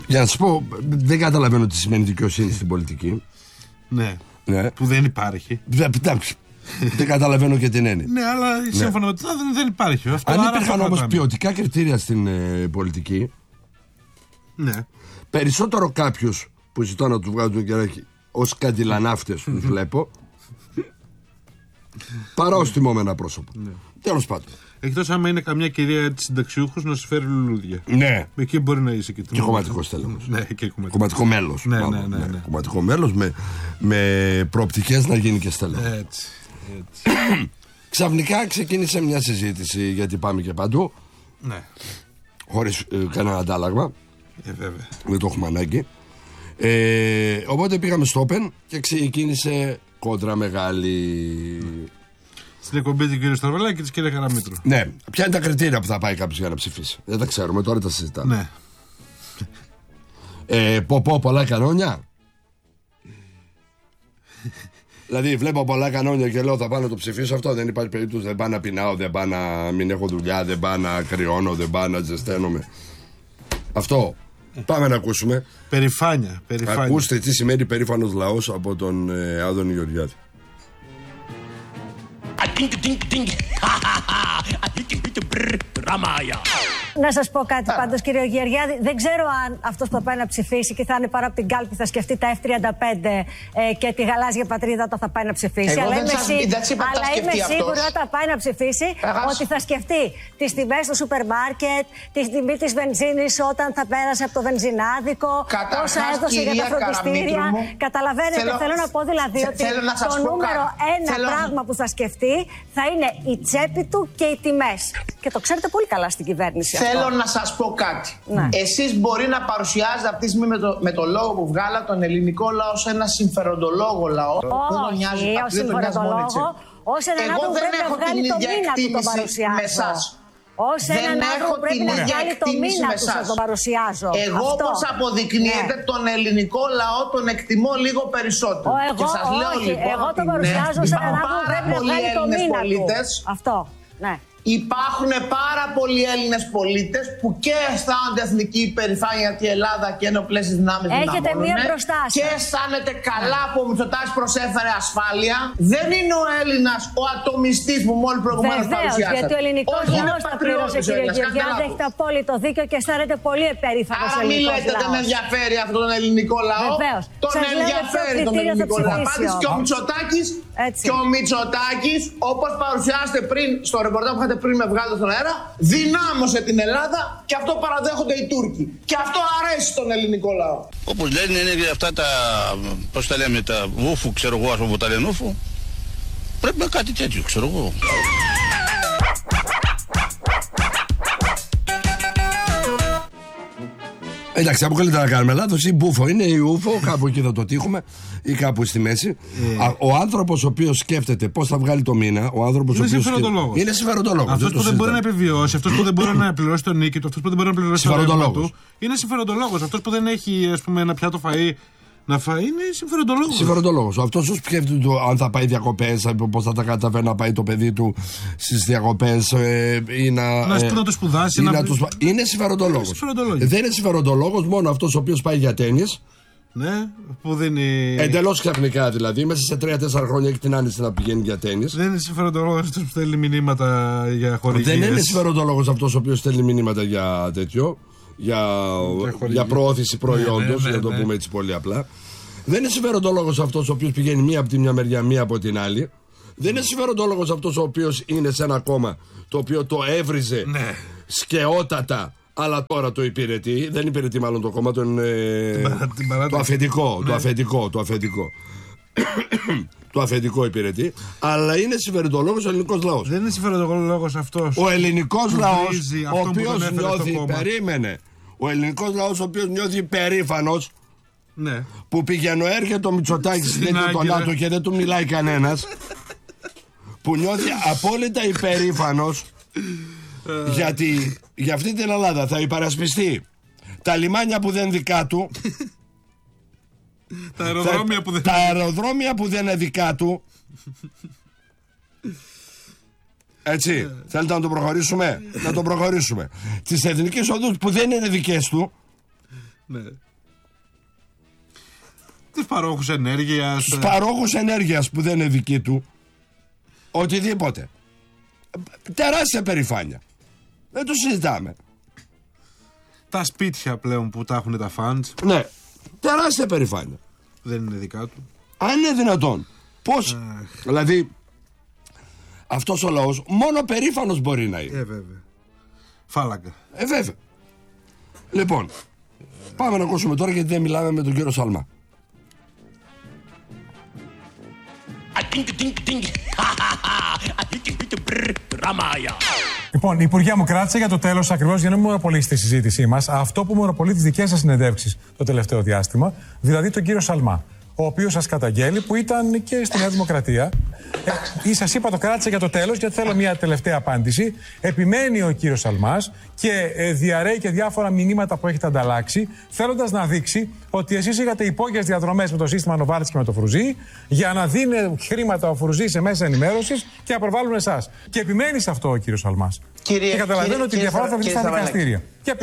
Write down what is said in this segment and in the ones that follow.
Για να σου πω, δεν καταλαβαίνω τι σημαίνει δικαιοσύνη στην πολιτική. Ναι. Που δεν υπάρχει. Δεν καταλαβαίνω και την έννοια. Ναι, αλλά σύμφωνα με δεν υπάρχει. Αν υπήρχαν όμως ποιοτικά κριτήρια στην πολιτική, ναι. Περισσότερο κάποιους που ζητώ να του βγάζουν τον κεράκι ως καντιλανάφτες τους βλέπω, παρά ως τιμόμενα πρόσωπα. Τέλος πάντων. Εκτός άμα είναι καμιά κυρία της συνταξιούχους να σου φέρει λουλούδια. Ναι. Εκεί μπορεί να είσαι και κομματικός τέλος. Ναι, κομματικό μέλος. Ναι. Κομματικό μέλος με προοπτικές να γίνει και στέλεχος. Έτσι. Ξαφνικά ξεκίνησε μια συζήτηση, γιατί πάμε και παντού. Ναι. Χωρίς κανένα αντάλλαγμα. Βέβαια. Δεν το έχουμε ανάγκη. Οπότε πήγαμε στο Open και ξεκίνησε κόντρα μεγάλη. Στην εκπομπή του κ. Στραβελάκη και της κ. Καραμήτρου. Ναι. Ποια είναι τα κριτήρια που θα πάει κάποιος για να ψηφίσει? Δεν τα ξέρουμε, τώρα τα συζητάμε. Ναι. Πολλά κανόνια. Δηλαδή βλέπω πολλά κανόνια και λέω θα πάω να το ψηφίσω αυτό. Δεν υπάρχει περίπτωση. Δεν πάω να πεινάω, δεν πάω να μην έχω δουλειά, δεν πάω να κρυώνω, δεν πάω να ζεσταίνομαι. Αυτό. Πάμε να ακούσουμε. Περηφάνεια. Ακούστε τι σημαίνει περήφανος λαός από τον Άδωνη Γεωργιάδη. Να σας πω κάτι πάντως, κύριε Γεωργιάδη. Δεν ξέρω αν αυτός που θα πάει να ψηφίσει και θα είναι παρά από την κάλπη θα σκεφτεί τα F-35 και τη γαλάζια πατρίδα όταν θα πάει να ψηφίσει. Αλλά είμαι σίγουρη όταν πάει να ψηφίσει ότι θα σκεφτεί τις τιμές στο σούπερ μάρκετ, τη τιμή της βενζίνης όταν θα πέρασε από το βενζινάδικο, όσα έδωσε για τα φροντιστήρια. Καταλαβαίνετε, θέλω να πω δηλαδή ότι το νούμερο ένα πράγμα που θα σκεφτεί θα είναι η τσέπη του και οι τιμές. Και το ξέρετε πολύ καλά στην κυβέρνηση. Θέλω να σας πω κάτι. Ναι. Εσείς μπορεί να παρουσιάζετε αυτή τη στιγμή με το λόγο που βγάλα τον ελληνικό λαό σε ένα συμφεροντολόγο λαό. Όχι, ως συμφεροντολόγο, ως έναν άνθρωπο που πρέπει να βγάλει το μήνα του τον παρουσιάζω. Ως έναν άνθρωπο πρέπει να βγάλει το μήνα του να τον παρουσιάζω. Εγώ όπως αποδεικνύεται τον ελληνικό λαό τον εκτιμώ λίγο περισσότερο. Εγώ τον παρουσιάζω σε έναν άνθρωπο που πρέπει να βγάλει το μήνα του. Αυτό, ναι. Υπάρχουν πάρα πολλοί Έλληνες πολίτες που και αισθάνονται εθνική υπερηφάνεια ότι η Ελλάδα και ενόπλες δυνάμεις έχετε μία μπροστά σας. Και αισθάνεται καλά που ο Μητσοτάκης προσέφερε ασφάλεια. Δεν είναι ο Έλληνας ο ατομιστής που μόλις προηγουμένως παρουσιάσατε. Γιατί ο ελληνικός λαός τα πλήρωσε, κύριε Γεωργιάδη, έχετε απόλυτο δίκιο και αισθάνεται πολύ περήφανος ο ελληνικός λαός. Άρα μην λέτε δεν ενδιαφέρει αυτόν τον ελληνικό λαό. Βεβαίως. Τον ενδιαφέρει τον ελληνικό λαό. Και ο Μητσοτάκης, όπως παρουσιάσετε πριν στο ρεπορτάζ που είχατε πριν με βγάλετε στον αέρα, δυνάμωσε την Ελλάδα και αυτό παραδέχονται οι Τούρκοι. Και αυτό αρέσει στον ελληνικό λαό. Όπως λένε είναι αυτά τα, πώς τα λέμε, τα βούφου, ξέρω εγώ, από τα λένε ούφου. Πρέπει να κάτι τέτοιο, ξέρω εγώ. Εντάξει, από καλύτερα να κάνουμε λάθος. Η μπούφο είναι η ούφο, κάπου εκεί θα το τύχουμε ή κάπου στη μέση. Ο άνθρωπος ο οποίος σκέφτεται πώς θα βγάλει το μήνα, ο άνθρωπος είναι συμφεροντολόγος. Είναι συμφεροντολόγος. Αυτός που δεν μπορεί να επιβιώσει, αυτός που δεν μπορεί να πληρώσει τον νίκη του, αυτός που δεν μπορεί να πληρώσει το ρεύμα του, είναι συμφεροντολόγος. Αυτός που δεν έχει, ας πούμε, ένα πιάτο φαΐ να φάει είναι συμφεροντολόγος. Συμφεροντολόγος. Αυτός που σκέφτεται αν θα πάει διακοπές, πώς θα τα καταφέρει να πάει το παιδί του στις διακοπές ή να το σπουδάσει. Είναι συμφεροντολόγος. Δεν είναι συμφεροντολόγος μόνο αυτός ο οποίος πάει για τένις. Ναι, που δεν είναι. Εντελώς ξαφνικά δηλαδή, μέσα σε 3-4 χρόνια έχει την άνεση να πηγαίνει για τένις. Δεν είναι συμφεροντολόγος αυτός που στέλνει μηνύματα για χορηγίες. Δεν είναι συμφεροντολόγος αυτός ο οποίος στέλνει μηνύματα για τέτοιο. Για προώθηση προϊόντος, να το πούμε έτσι πολύ απλά. Δεν είναι συμφεροντολόγος αυτός ο οποίος πηγαίνει μία από τη μια μεριά, μία από την άλλη. Δεν είναι συμφεροντολόγος αυτός ο οποίος είναι σε ένα κόμμα το οποίο το έβριζε σκεότατα, αλλά τώρα το υπηρετεί. Δεν υπηρετεί μάλλον το κόμμα, το αφεντικό. Το αφεντικό υπηρετεί, αλλά είναι συμφεροντολόγος ο ελληνικός λαός. Δεν είναι συμφεροντολόγος αυτός. Ο ελληνικός λαός, ο οποίος νιώθει, περίμενε. Ο ελληνικός λαός, ο οποίος νιώθει περήφανος, ναι, που πηγαίνω έρχεται ο Μητσοτάκης στην το ΝΑΤΟ και δεν του μιλάει κανένας, που νιώθει απόλυτα υπερήφανος, γιατί για αυτή την Ελλάδα θα υπερασπιστεί τα λιμάνια που δεν δικά του. Τα αεροδρόμια που δεν είναι δικά του. Έτσι, θέλετε να το προχωρήσουμε? Να το προχωρήσουμε. Τις εθνικές οδούς που δεν είναι δικές του. Ναι. Τους παρόχους ενέργειας. Τους παρόχους ενέργειας που δεν είναι δικοί του. Οτιδήποτε. Τεράστια περηφάνεια. Δεν το συζητάμε. Τα σπίτια πλέον που τα έχουν τα φαντς. Ναι. Τεράστια περηφάνεια. Δεν είναι δικά του. Αν είναι δυνατόν. Πώς. Δηλαδή αυτός ο λαός μόνο περήφανος μπορεί να είναι. Βέβαια. Φάλαγκα. Βέβαια. Λοιπόν, πάμε να ακούσουμε τώρα, γιατί δεν μιλάμε με τον κύριο Σαλμά. Λοιπόν, η Υπουργεία μου κράτησε για το τέλος, ακριβώς για να μην μονοπολίσει τη συζήτησή μας, αυτό που μονοπολεί τις δικές σας συνεντεύξεις το τελευταίο διάστημα, δηλαδή τον κύριο Σαλμά, ο οποίος σας καταγγέλει, που ήταν και στη Νέα Δημοκρατία. Σας είπα το κράτησε για το τέλος, γιατί θέλω μια τελευταία απάντηση. Επιμένει ο κύριος Σαλμάς και διαρρέει και διάφορα μηνύματα που έχετε ανταλλάξει, θέλοντας να δείξει ότι εσείς είχατε υπόγειες διαδρομές με το σύστημα Νοβάρτης και με το Φρουζί, για να δίνει χρήματα ο Φρουζί σε μέσα ενημέρωσης και να προβάλλουν εσάς. Και επιμένει σε αυτό ο κύριος Σαλμάς. Και καταλαβαίνω ότι η διαφορά θα βρει στα δικαστήρια.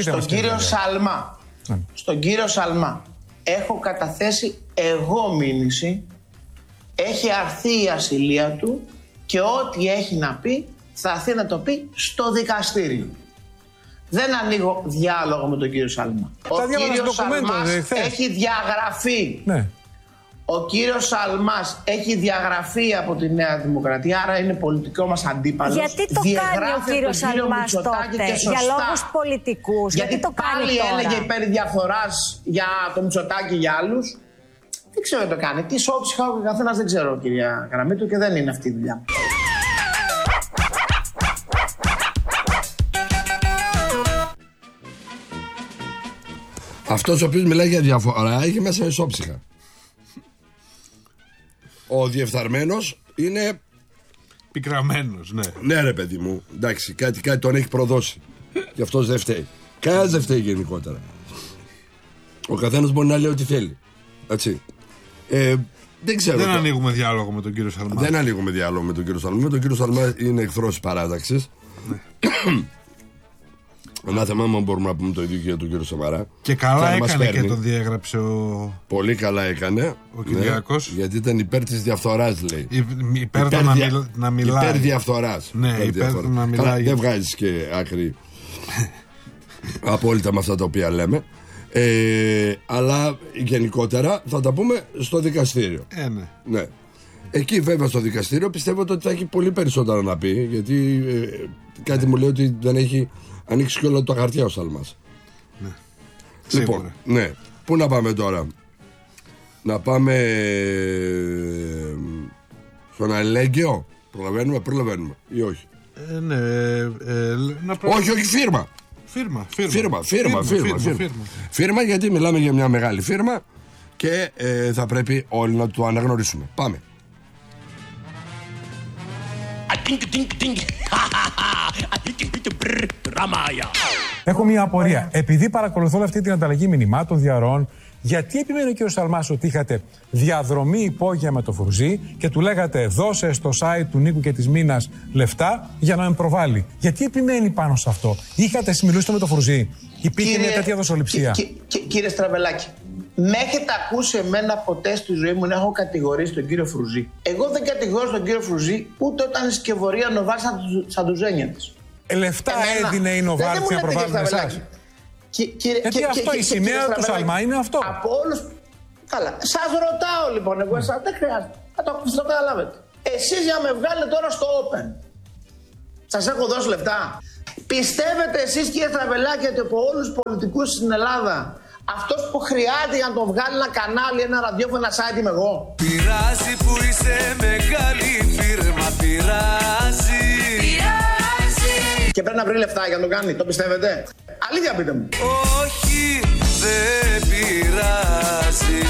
Στον κύριο Σαλμά έχω καταθέσει εγώ μήνυση, έχει αρθεί η ασυλία του και ό,τι έχει να πει θα έρθει να το πει στο δικαστήριο. Δεν ανοίγω διάλογο με τον κύριο Σαλμά. Ο κύριος Σαλμάς έχει διαγραφεί. Ναι. Ο κύριος Σαλμάς έχει διαγραφεί από τη Νέα Δημοκρατία, άρα είναι πολιτικό μας αντίπαλος. Γιατί το κάνει ο κύριος Σαλμάς τότε, για λόγους πολιτικούς? Γιατί το κάνει πάλι τώρα? Έλεγε υπέρ διαφθοράς για το Μητσοτάκη, για άλλους. Δεν ξέρω τι το κάνει. Τι σώψη είχα ο καθένας δεν ξέρω, κυρία Καραμίτου, και δεν είναι αυτή η δουλειά. Αυτός ο οποίος μιλάει για διαφορά έχει μέσα ισόψυχα. Ο διεφθαρμένος είναι πικραμένος, ναι. Ναι, ρε παιδί μου, εντάξει, κάτι τον έχει προδώσει. Και αυτός δεν φταίει. Κανένας δεν φταίει γενικότερα. Ο καθένας μπορεί να λέει ό,τι θέλει. Έτσι. Δεν ξέρω. Δεν ανοίγουμε διάλογο με τον κύριο Σαλμά. Δεν ανοίγουμε διάλογο με τον κύριο Σαλμά. Με τον κύριο Σαλμά είναι εχθρός της παράταξης. Ναι. Ένα θέμα, αν μπορούμε να πούμε το ίδιο και για τον κύριο Σαμαρά. Και καλά έκανε και τον διέγραψε ο. Πολύ καλά έκανε. Ο Κυριάκος. Ναι, γιατί ήταν υπέρ της διαφθοράς, λέει. Υπέρ να μιλάει. Υπέρ διαφθοράς. Ναι, υπέρ να μιλάει. Δεν βγάζεις και άκρη απόλυτα με αυτά τα οποία λέμε. Αλλά γενικότερα θα τα πούμε στο δικαστήριο. Ναι. Εκεί βέβαια στο δικαστήριο πιστεύω ότι θα έχει πολύ περισσότερα να πει. Γιατί κάτι μου λέει ότι δεν έχει ανοίξει και όλα τα χαρτιά ο Σαλμάς. Ναι. Λοιπόν, ναι. Πού να πάμε τώρα? Να πάμε στον Αλληλέγγυο. Προλαβαίνουμε ή όχι? Ναι. Όχι, φίρμα. Φίρμα, γιατί μιλάμε για μια μεγάλη φίρμα και θα πρέπει όλοι να το αναγνωρίσουμε. Πάμε. Έχω μια απορία. Επειδή παρακολουθώ όλη αυτή την ανταλλαγή μηνυμάτων, διαρροών, γιατί επιμένει ο κ. Σαλμάς ότι είχατε διαδρομή υπόγεια με το Φρουζί και του λέγατε δώσε στο site του Νίκου και της Μίνας λεφτά για να με προβάλλει? Γιατί επιμένει πάνω σε αυτό? Είχατε συμμιλούσει με το Φρουζί? Υπήρχε μια τέτοια δοσοληψία? Κύριε Στραβελάκη, με έχετε ακούσει εμένα ποτέ στη ζωή μου να έχω κατηγορήσει τον κύριο Φρουζί? Εγώ δεν κατηγορώ τον κύριο Φρουζί ούτε όταν η συσκευωρία Νοβάρτης σαν του ζένια της. Λεφτά έδινε η Νοβάρτης να προβάλλουν εσάς? Γιατί αυτό, η σημαία του Σαλμά είναι αυτό. Από όλους. Καλά. Σας ρωτάω λοιπόν, εγώ εσάς δεν χρειάζεται. Θα το καταλάβετε. Εσείς για να με βγάλετε τώρα στο Open, σας έχω δώσει λεφτά? Πιστεύετε εσείς, κύριε Στραβελάκη, ότι από όλους τους πολιτικούς στην Ελλάδα αυτός που χρειάζεται για να τον βγάλει ένα κανάλι, ένα ραδιόφωνο, ένα site είμαι εγώ? Πειράζει που είσαι μεγάλη φίρμα, πειράζει. Και πρέπει να βρει λεφτά για να το κάνει, το πιστεύετε? Αλήθεια πείτε μου. Όχι, δεν πειράζει.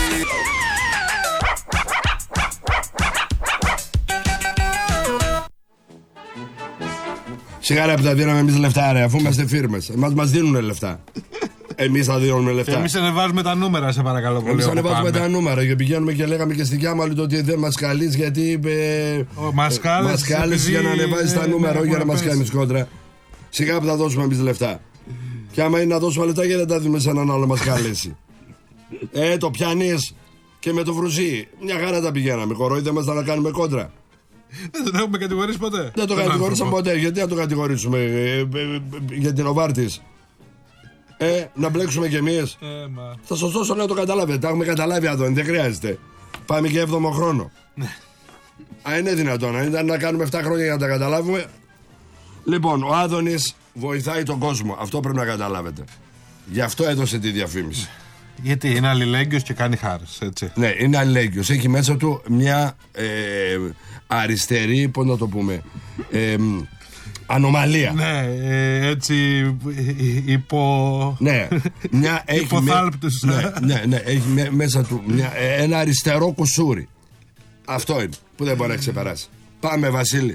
Σιγά ρε που τα δίναμε εμείς λεφτά ρε, αφού είμαστε φίρμες. Εμάς μας δίνουν λεφτά. Εμείς θα δίνουμε λεφτά. Εμείς ανεβάζουμε τα νούμερα, σε παρακαλώ πολύ. Εμείς ανεβάζουμε τα νούμερα και πηγαίνουμε και λέγαμε και στην Κιάμαλη ότι δεν μας καλείς γιατί μας κάλεις για να ανεβάζεις τα νούμερα, όχι για να μας κάνεις κόντρα. Σιγά που θα δώσουμε εμείς λεφτά. Και άμα είναι να δώσουμε λεφτά, γιατί δεν τα δούμε σε έναν άλλο μας καλέσει. Το πιάνεις και με το Φρουζί. Μια χαρά τα πηγαίναμε. Κορόιδε μας να κάνουμε κόντρα. Δεν τον έχουμε κατηγορήσει ποτέ. Δεν τον κατηγορήσαμε ποτέ. Γιατί να τον κατηγορήσουμε για την Οβάρτης. Να μπλέξουμε κι εμείς. Θα σας δώσω να το καταλάβετε. Τα έχουμε καταλάβει Άδωνη, δεν χρειάζεται. Πάμε και 7ο χρόνο. Είναι δυνατόν. Αν ήταν να κάνουμε 7 χρόνια για να τα καταλάβουμε. Λοιπόν, ο Άδωνης βοηθάει τον κόσμο. Αυτό πρέπει να καταλάβετε. Γι' αυτό έδωσε τη διαφήμιση. Γιατί είναι αλληλέγγυος και κάνει χάρες, έτσι. Ναι, είναι αλληλέγγυος. Έχει μέσα του μια αριστερή, πώς να το πούμε, ανομαλία. Ναι, έτσι Ναι, υποθάλπτους. Ναι, έχει μέσα του ένα αριστερό κουσούρι. Αυτό είναι που δεν μπορεί να ξεπεράσει. Πάμε, Βασίλη.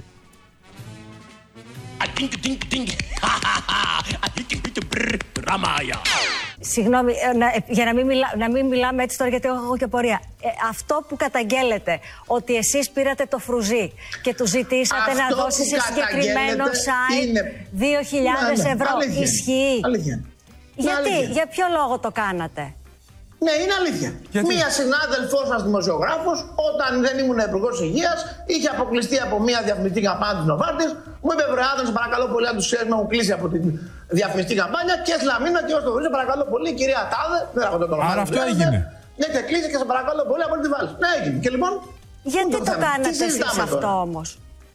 Συγγνώμη, για να μην μιλάμε έτσι τώρα, γιατί έχω και πορεία. Αυτό που καταγγέλλετε, ότι εσείς πήρατε το Φρουζί και του ζητήσατε να δώσει σε συγκεκριμένο site 2.000 ευρώ, ισχύει? Αλήθεια. Γιατί, για ποιο λόγο το κάνατε? Ναι, είναι αλήθεια. Μία συνάδελφός σας δημοσιογράφος, όταν δεν ήμουν υπουργός υγείας, είχε αποκλειστεί από μία διαφημιστική καμπάνια της Νοβάρτης. Μου είπε: βρε Άδωνη, παρακαλώ πολύ, αν τους ξέρεις, με έχουν κλείσει από τη διαφημιστική καμπάνια και σλαμίνα και ως το βρίζω, παρακαλώ πολύ, κυρία Τάδε. Δεν έχω το όνομα. Άρα αυτό έγινε. Ναι, και κλείσει και σε παρακαλώ πολύ, από τη βάλεις. Ναι, έγινε. Και λοιπόν. Γιατί το κάνατε εσείς αυτό όμως?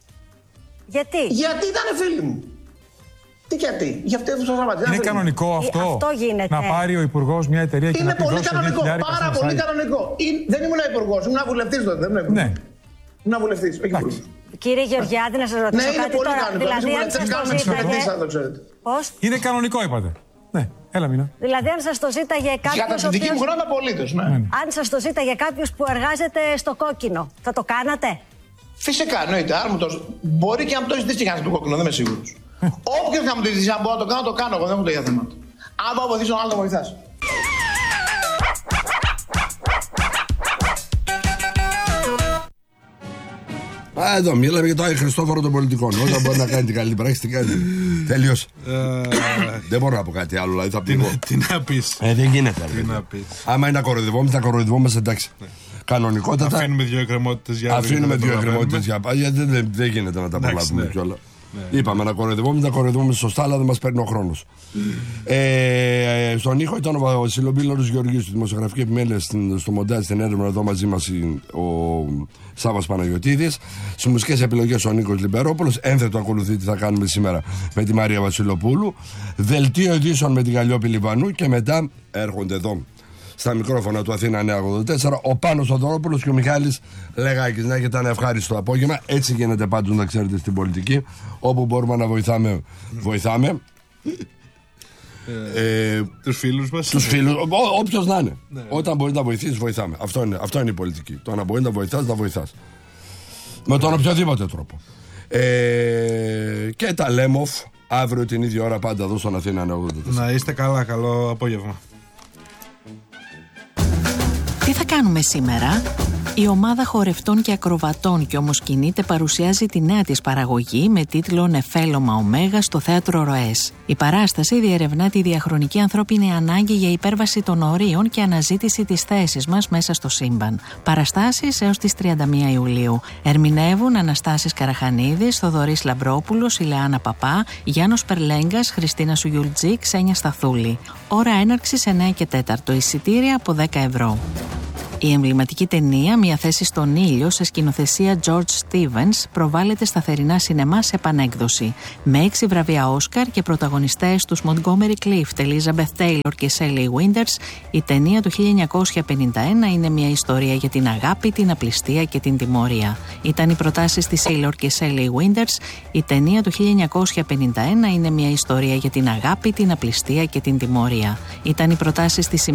Γιατί ήταν φίλοι μου. Τι γιατί, για αυτό που σας απαντήσω. Είναι κανονικό αυτό? Αυτό γίνεται. Να πάρει ο υπουργός μια εταιρεία και να πει: πολύ κανονικό, πάρα πολύ κανονικό. Δεν ήμουν υπουργός, ήμουν βουλευτής τότε. Δεν ήμουν υπουργός. Ναι. Ήμουν βουλευτής, όχι υπουργός. Κύριε Γεωργιάδη, να σας ρωτήσω κάτι τώρα. Δηλαδή, αν σας το ζήταγε. Πώς? Είναι κανονικό, είπατε. Ναι, έλα Μίνα. Δηλαδή, αν σας το ζήταγε κάποιος. Κατά τη δική μου γνώμη, απολύτως, ναι. Αν σας το ζήταγε κάποιος που εργάζεται στο κόκκινο, θα το κάνατε? Φυσικά, εννοείται. Μπορεί και να μου το ζητήσει κανένα του κόκκινο, δεν είμαι σίγουρος. Όποιος να μου το ζητήσει, αν μπορώ να το κάνω, το κάνω. Εγώ δεν έχω το ίδιο θέμα. Αν πάω βοηθήσω, άλλο το βοηθάς. Εδώ μιλάμε για το Άγιο Χριστόφορο των πολιτικών. Όταν μπορεί να κάνει την καλή πράξη, την κάνει. Τελείωσε. Δεν μπορώ να πω κάτι άλλο. Δηλαδή θα πληγώ. Τι να πεις. Δεν γίνεται. Άμα είναι να κοροϊδευόμαστε, να κοροϊδευόμαστε, εντάξει. Κανονικότατα. Αφήνουμε 2 εκκρεμότητες για γιατί δεν γίνεται να τα προλάβουμε κιόλα. Είπαμε να κοροϊδευόμαστε σωστά, αλλά δεν μας παίρνει ο χρόνος. Στον ήχο ήταν ο Βασιλοπίλωρος Γεωργίου, στη δημοσιογραφική επιμέλεια, στο μοντάζ, στην έρευνα εδώ μαζί μας ο Σάββας Παναγιωτίδης. Στις μουσικές επιλογές ο Νίκος Λιμπερόπουλος. Ένθετο ακολουθεί τι θα κάνουμε σήμερα με τη Μαρία Βασιλοπούλου. Δελτίο ειδήσεων με την Καλλιόπη Λιβανού και μετά έρχονται εδώ στα μικρόφωνα του Αθήνα 984 ο Πάνος Θοδωρόπουλος και ο Μιχάλης Λεγάκης. Να έχετε ένα ευχάριστο απόγευμα. Έτσι γίνεται πάντως, να ξέρετε, στην πολιτική. Όπου μπορούμε να βοηθάμε, βοηθάμε. Τους φίλους μας. Τους φίλους, όποιος να είναι. Ναι. Όταν μπορεί να βοηθήσεις, βοηθάμε. Αυτό είναι η πολιτική. Το να μπορεί να βοηθάς, να βοηθάς. Με τον οποιοδήποτε τρόπο. Και τα λέμε αύριο την ίδια ώρα πάντα εδώ στον Αθήνα 984. Να είστε καλά, καλό απόγευμα. Τι θα κάνουμε σήμερα? Η ομάδα χορευτών και ακροβατών «Κι όμως κινείται» παρουσιάζει τη νέα της παραγωγή με τίτλο «Νεφέλωμα Ωμέγα» στο Θέατρο Ροές. Η παράσταση διερευνά τη διαχρονική ανθρώπινη ανάγκη για υπέρβαση των ορίων και αναζήτηση της θέσης μας μέσα στο σύμπαν. Παραστάσεις έως τις 31 Ιουλίου. Ερμηνεύουν Αναστάσης Καραχανίδης, Θοδωρής Λαμπρόπουλος, Ηλεάνα Παπά, Γιάννος Περλέγκας, Χριστίνα Σουγιουλτζή, Ξένια Σταθούλη. Ώρα έναρξης 9 και 4. Εισιτήρια από 10 ευρώ. Η εμβληματική ταινία «Μια θέση στον ήλιο» σε σκηνοθεσία George Stevens προβάλλεται στα θερινά σινεμά σε επανέκδοση. Με 6 βραβεία Όσκαρ και πρωταγωνιστές τους Montgomery Clift, Elizabeth Taylor και Shelley Winters, η ταινία του 1951 είναι μια ιστορία για την αγάπη, την απληστία και την τιμωρία. Ήταν οι προτάσεις της Taylor και Shelley Winters. Η ταινία του 1951 είναι μια ιστορία για την αγάπη, την απληστία και την τιμωρία. Ήταν οι προτάσεις της